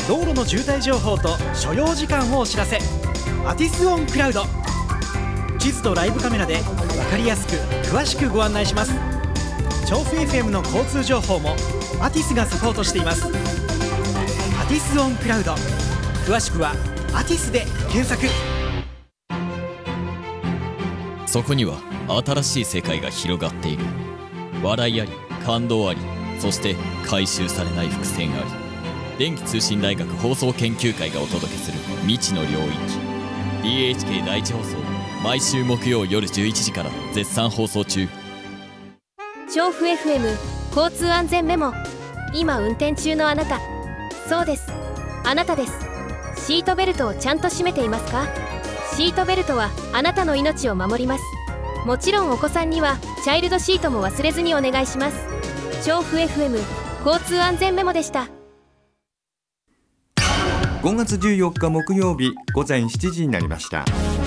道路の渋滞情報と所要時間をお知らせ。アティスオンクラウド。地図とライブカメラで分かりやすく詳しくご案内します。調布 FM の交通情報もアティスがサポートしています。アティスオンクラウド、詳しくはアティスで検索。 そこには新しい世界が広がっている。笑いあり、感動あり、そして回収されない伏線あり。電気通信大学放送研究会がお届けする未知の領域。 DHK 第一放送、毎週木曜夜11時から絶賛放送中。 調布 FM 交通安全メモ。今運転中のあなた、そうです、あなたです。シートベルトをちゃんと締めていますか？シートベルトはあなたの命を守ります。もちろんお子さんにはチャイルドシートも忘れずにお願いします。調布 FM 交通安全メモでした。 5月14日木曜日午前7時になりました。